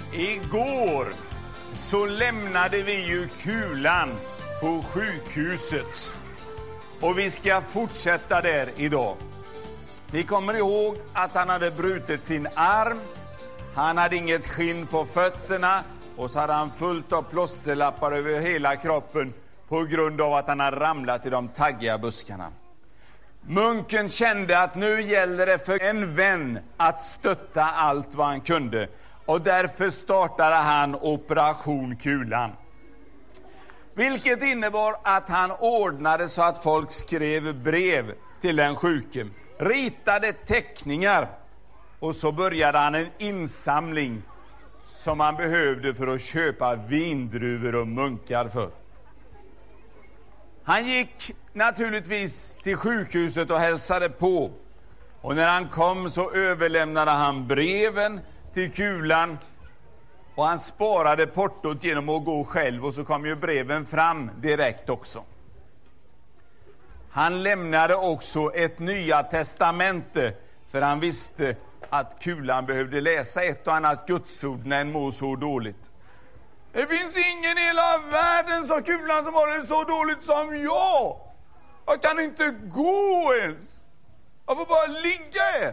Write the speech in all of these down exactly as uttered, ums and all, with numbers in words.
Igår så lämnade vi ju Kulan på sjukhuset. Och vi ska fortsätta där idag. Vi kommer ihåg att han hade brutit sin arm. Han hade inget skinn på fötterna. Och så hade han fullt av plåsterlappar över hela kroppen på grund av att han hade ramlat i de taggiga buskarna. Munken kände att nu gäller det för en vän att stötta allt vad han kunde. Och därför startade han Operation Kulan. Vilket innebar att han ordnade så att folk skrev brev till den sjuke. Ritade teckningar. Och så började han en insamling som han behövde för att köpa vindruvor och munkar för. Han gick naturligtvis till sjukhuset och hälsade på. Och när han kom så överlämnade han breven till Kulan. Och han sparade portot genom att gå själv, och så kom ju breven fram direkt också. Han lämnade också ett nya testamente, för han visste att Kulan behövde läsa ett och annat gudsord när en mår så dåligt. Det finns ingen i hela världen, sa Kulan, som har det så dåligt som jag. Jag kan inte gå ens. Jag får bara ligga här.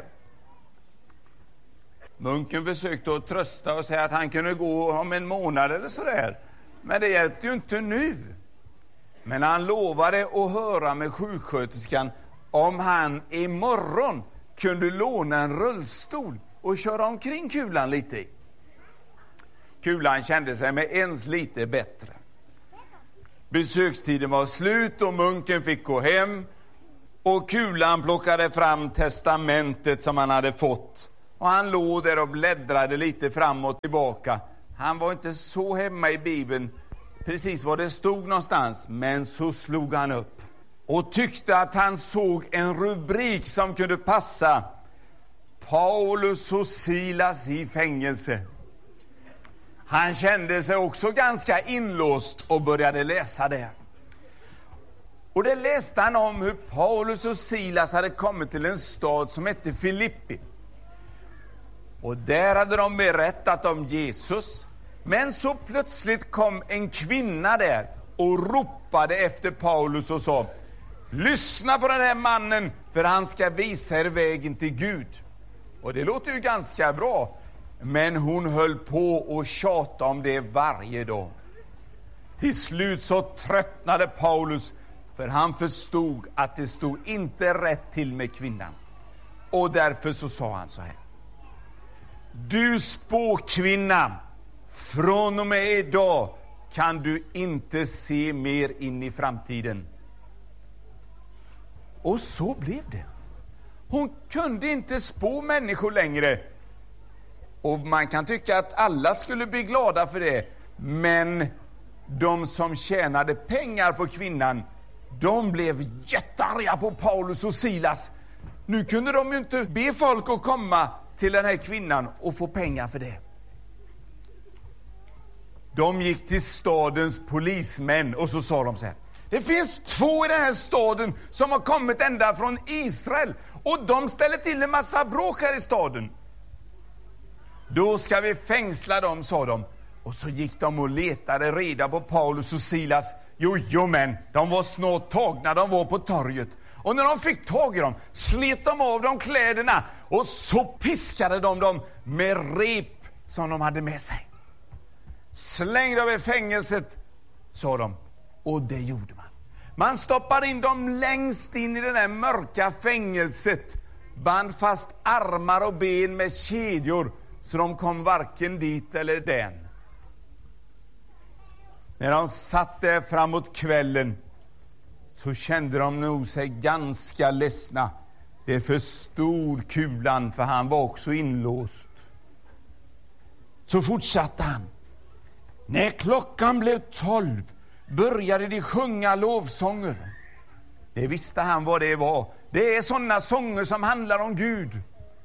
Munken försökte att trösta och säga att han kunde gå om en månad eller sådär. Men det hjälpte ju inte nu. Men han lovade att höra med sjuksköterskan om han imorgon kunde låna en rullstol och köra omkring Kulan lite i. Kulan kände sig med ens lite bättre. Besökstiden var slut och munken fick gå hem. Och Kulan plockade fram testamentet som han hade fått. Och han låg där och bläddrade lite fram och tillbaka. Han var inte så hemma i Bibeln precis vad det stod någonstans. Men så slog han upp och tyckte att han såg en rubrik som kunde passa. Paulus och Silas i fängelse. Han kände sig också ganska inlåst och började läsa det. Och det läste han om hur Paulus och Silas hade kommit till en stad som hette Filippi. Och där hade de berättat om Jesus. Men så plötsligt kom en kvinna där och ropade efter Paulus och sa: lyssna på den här mannen, för han ska visa er vägen till Gud. Och det låter ju ganska bra. Men hon höll på och tjata om det varje dag. Till slut så tröttnade Paulus, för han förstod att det stod inte rätt till med kvinnan. Och därför så sa han så här: du spåkvinna, från och med idag kan du inte se mer in i framtiden. Och så blev det. Hon kunde inte spå människor längre. Och man kan tycka att alla skulle bli glada för det. Men de som tjänade pengar på kvinnan, de blev jättearga på Paulus och Silas. Nu kunde de ju inte be folk att komma till den här kvinnan och få pengar för det. De gick till stadens polismän och så sa de så här: det finns två i den här staden som har kommit ända från Israel, och de ställer till en massa bråk här i staden. Då ska vi fängsla dem, sa de. Och så gick de och letade reda på Paulus och Silas. Jo, jo men, de var snart tagna, de var på torget. Och när de fick tag i dem slet de av dem kläderna och så piskade de dem med rep som de hade med sig. Slängde över fängelset, sa de. Och det gjorde man. Man stoppade in dem längst in i det där mörka fängelset. Band fast armar och ben med kedjor, så de kom varken dit eller den. När de satt där framåt kvällen så kände de nog sig ganska ledsna. Det förstod Kulan, för han var också inlåst. Så fortsatte han. När klockan blev tolv började de sjunga lovsånger. Det visste han vad det var. Det är sådana sånger som handlar om Gud.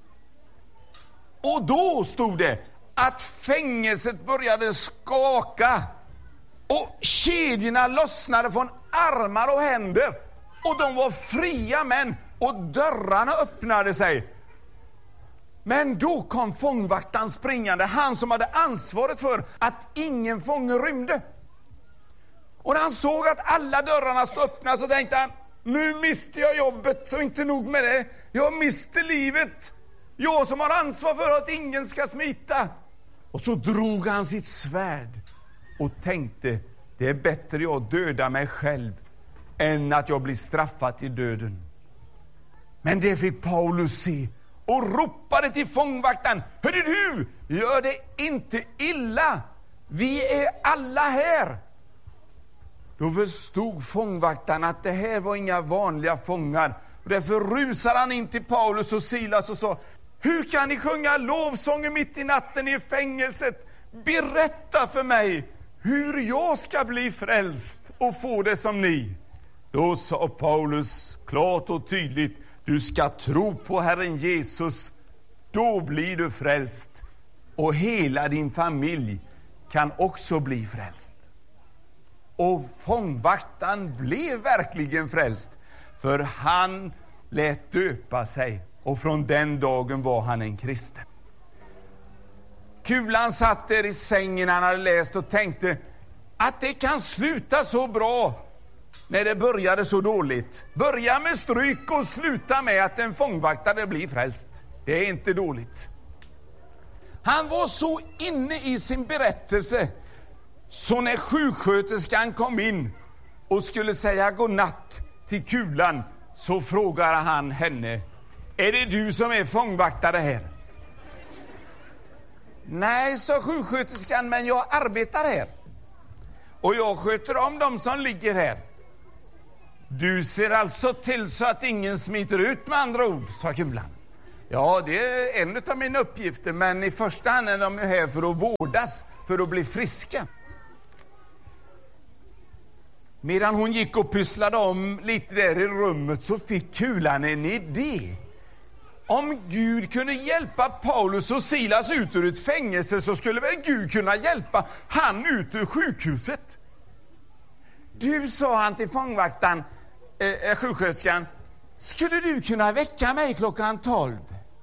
Och då stod det att fängelset började skaka. Och kedjorna lossnade från armar och händer. Och de var fria män. Och dörrarna öppnade sig. Men då kom fångvaktaren springande, han som hade ansvaret för att ingen fånge rymde. Och när han såg att alla dörrarna stod öppna så tänkte han, nu mister jag jobbet, så inte nog med det. Jag mister livet. Jag som har ansvar för att ingen ska smita. Och så drog han sitt svärd och tänkte, det är bättre jag dödar mig själv än att jag blir straffad till döden. Men det fick Paulus se och ropade till fångvaktaren, hörde du, gör det inte illa. Vi är alla här. Då förstod fångvaktaren att det här var inga vanliga fångar. Och därför rusade han in till Paulus och Silas och sa, hur kan ni sjunga lovsånger mitt i natten i fängelset? Berätta för mig hur jag ska bli frälst och få det som ni. Då sa Paulus klart och tydligt, du ska tro på Herren Jesus, då blir du frälst. Och hela din familj kan också bli frälst. Och fångvaktaren blev verkligen frälst, för han lät döpa sig. Och från den dagen var han en kristen. Kulan satt där i sängen, han hade läst och tänkte att det kan sluta så bra när det började så dåligt. Börja med stryk och sluta med att en fångvaktare blir frälst. Det är inte dåligt. Han var så inne i sin berättelse, så när sjuksköterskan kom in och skulle säga godnatt till Kulan, så frågade han henne, är det du som är fångvaktare här? Nej, sa sjuksköterskan, men jag arbetar här. Och jag sköter om dem som ligger här. Du ser alltså till så att ingen smiter ut, med andra ord, sa Kulan. Ja, det är en av mina uppgifter, men i första hand är de här för att vårdas, för att bli friska. Medan hon gick och pysslade om lite där i rummet, så fick Kulan en idé. Om Gud kunde hjälpa Paulus och Silas ut ur ett fängelse, så skulle väl Gud kunna hjälpa han ut ur sjukhuset. Du, sa han till fångvaktaren, eh, sjuksköterskan, skulle du kunna väcka mig klockan tolv?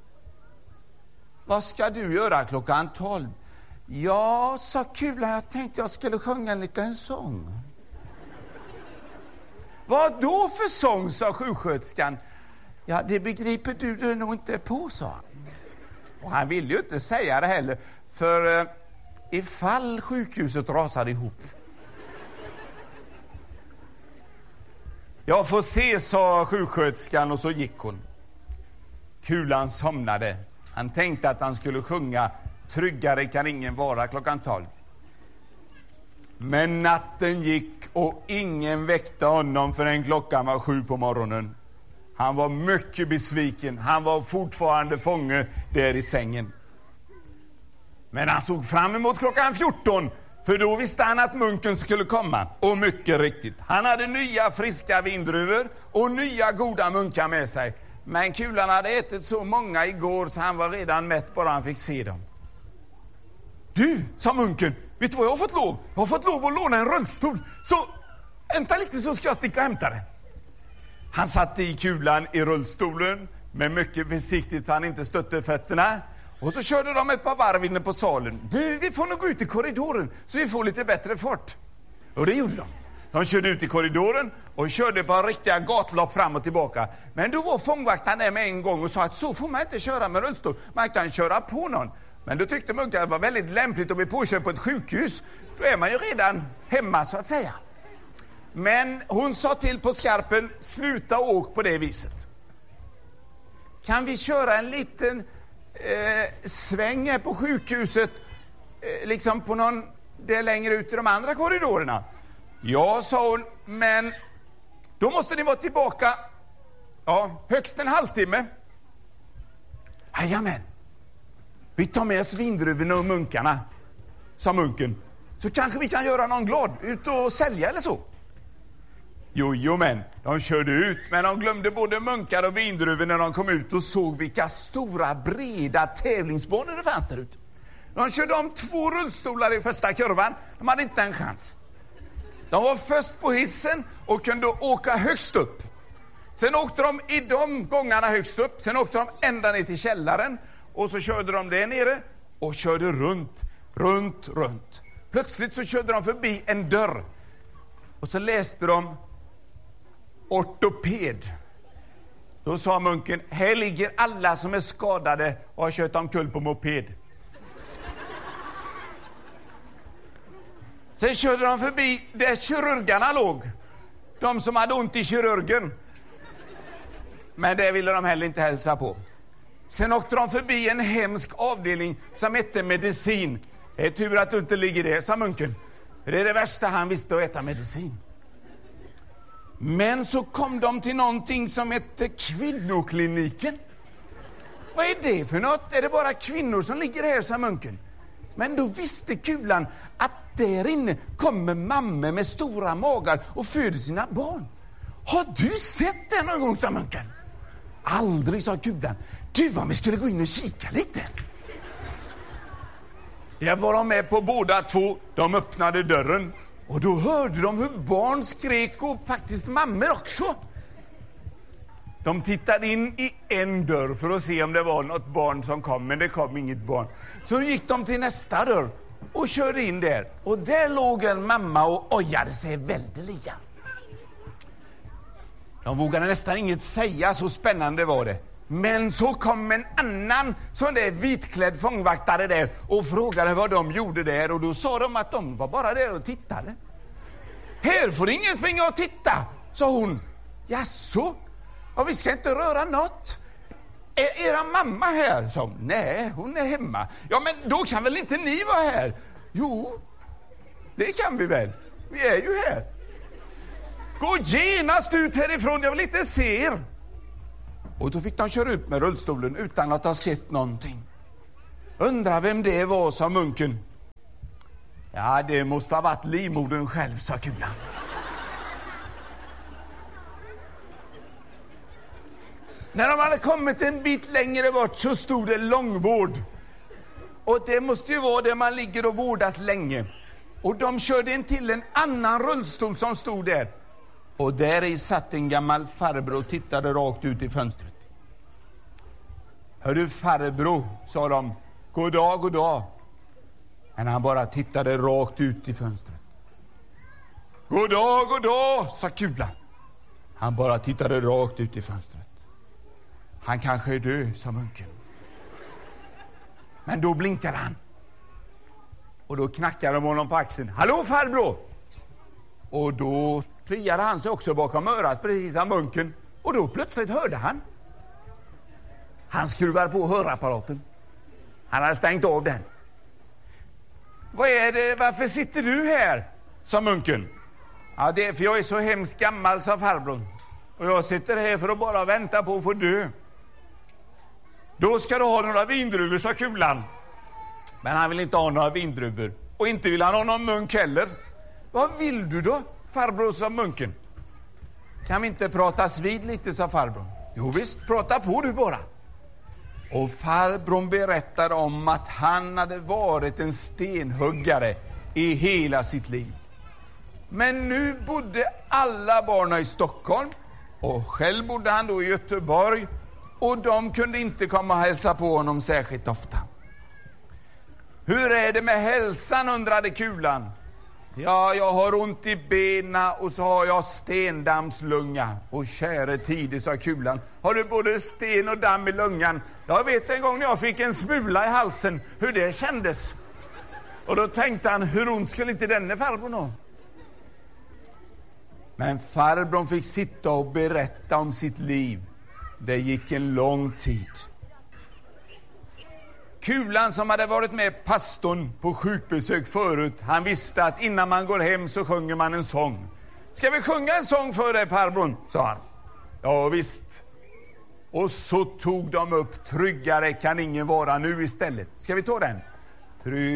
Vad ska du göra klockan tolv? Ja, sa Kulan, jag tänkte jag skulle sjunga en liten sång. Vad då för sång, sa sjuksköterskan. Ja, det begriper du det nog inte på, sa han. Och han ville ju inte säga det heller, för eh, ifall sjukhuset rasade ihop. Jag får se, sa sjuksköterskan, och så gick hon. Kulan somnade. Han tänkte att han skulle sjunga Tryggare kan ingen vara klockan tolv. Men natten gick och ingen väckte honom förrän klockan var sju på morgonen. Han var mycket besviken. Han var fortfarande fånge där i sängen. Men han såg fram emot klockan fjorton, för då visste han att munken skulle komma. Och mycket riktigt, han hade nya friska vindruvor och nya goda munkar med sig. Men Kulan hade ätit så många igår så han var redan mätt bara han fick se dem. Du, sa munken, vet du vad jag har fått lov? Jag har fått lov att låna en rullstol. Så vänta lite så ska jag sticka och hämta den. Han satte i Kulan i rullstolen, men mycket försiktigt så han inte stötte fötterna. Och så körde de ett par varv inne på salen. Du, vi får nog gå ut i korridoren så vi får lite bättre fart. Och det gjorde de. De körde ut i korridoren och körde på riktiga gatlopp fram och tillbaka. Men då var fångvaktaren där med en gång och sa att så får man inte köra med rullstol. Man kan köra på någon. Men då tyckte munken att det var väldigt lämpligt att bli påkörd på ett sjukhus. Då är man ju redan hemma, så att säga. Men hon sa till på skarpen, sluta åk på det viset. Kan vi köra en liten eh, sväng här på sjukhuset, eh, liksom på någon där längre ut i de andra korridorerna? Ja, sa hon, men då måste ni vara tillbaka ja, högst en halvtimme. Jajamän. Vi tar med oss vindruvorna och munkarna, sa munken. Så kanske vi kan göra någon glad ut och sälja eller så. Jo, jo, men de körde ut, men de glömde både munkar och vindruvor när de kom ut och såg vilka stora, breda tävlingsbanor det fanns där ute. De körde om två rullstolar i första kurvan. De hade inte en chans. De var först på hissen och kunde åka högst upp. Sen åkte de i de gångarna högst upp. Sen åkte de ända ner till källaren. Och så körde de där nere och körde runt, runt, runt. Plötsligt så körde de förbi en dörr. Och så läste de ortoped. Då sa munken, här ligger alla som är skadade och har kört omkull på moped. Sen körde de förbi där kirurgarna låg. De som hade ont i kirurgen. Men det ville de heller inte hälsa på. Sen åkte de förbi en hemsk avdelning som hette medicin. Det är tur att du inte ligger där, sa munken. Det är det värsta han visste, att äta medicin. Men så kom de till någonting som hette kvinnokliniken. Vad är det för något? Är det bara kvinnor som ligger här, sa munken. Men då visste Kulan att där inne kommer mammor med stora magar och föder sina barn. Har du sett det någon gång, sa munken? Aldrig, sa Kulan. Du, vad vi skulle gå in och kika lite. Jag var de med på båda två. De öppnade dörren. Och då hörde de hur barn skrek och faktiskt mammor också. De tittade in i en dörr för att se om det var något barn som kom. Men det kom inget barn. Så gick de till nästa dörr och körde in där. Och där låg en mamma och ojade sig väldeliga. De vågade nästan inget säga, så spännande var det. Men så kom en annan sån där vitklädd fångvaktare där och frågade vad de gjorde där. Och då sa de att de var bara där och tittade. Här får ingen springa och titta, sa hon. Jaså? Ja, vi ska inte röra något. Är era mamma här? Sa hon. Nej, hon är hemma. Ja, men då kan väl inte ni vara här? Jo, det kan vi väl. Vi är ju här. Gå genast ut härifrån, jag vill inte se er. Och då fick de köra ut med rullstolen utan att ha sett någonting. Undrar vem det var, sa munken. Ja, det måste ha varit livmodern själv, sa Kulan. När de hade kommit en bit längre bort så stod det långvård. Och det måste ju vara där man ligger och vårdas länge. Och de körde in till en annan rullstol som stod där. Och där i satt en gammal farbror och tittade rakt ut i fönstret. Hör du, farbror, sa de. God dag, god dag. Men han bara tittade rakt ut i fönstret. God dag, god dag, sa Kulan. Han bara tittade rakt ut i fönstret. Han kanske är död, sa munken. Men då blinkade han. Och då knackade de honom på axeln. Hallå, farbror! Och då kliade han sig också bakom örat, precis som munken. Och då plötsligt hörde han. Han skruvar på hörapparaten. Han hade stängt av den. Vad är det? Varför sitter du här? Sa munken. Ja, det är för jag är så hemskt gammal, sa farbrorn. Och jag sitter här för att bara vänta på att få dö. Då ska du ha några vindruvor, sa Kulan. Men han vill inte ha några vindruvor. Och inte vill han ha någon munk heller. Vad vill du då, farbror, sa munken. Kan vi inte pratas vid lite, sa farbror. Jo visst, prata på du bara. Och farbror berättade om att han hade varit en stenhuggare i hela sitt liv. Men nu bodde alla barnen i Stockholm. Och själv bodde han då i Göteborg. Och de kunde inte komma och hälsa på honom särskilt ofta. Hur är det med hälsan, undrade Kulan. Ja, jag har ont i bena och så har jag stendammslunga. Och käre tid, sa Kulan. Har du både sten och damm i lungan? Jag vet en gång när jag fick en smula i halsen hur det kändes. Och då tänkte han, hur ont skulle inte denne farbror ha? Men farbrorn fick sitta och berätta om sitt liv. Det gick en lång tid. Kulan, som hade varit med pastorn på sjukbesök förut, han visste att innan man går hem så sjunger man en sång. Ska vi sjunga en sång för dig, farbrorn? Sa han. Ja visst. Och så tog de upp Tryggare kan ingen vara nu istället. Ska vi ta den? Trygg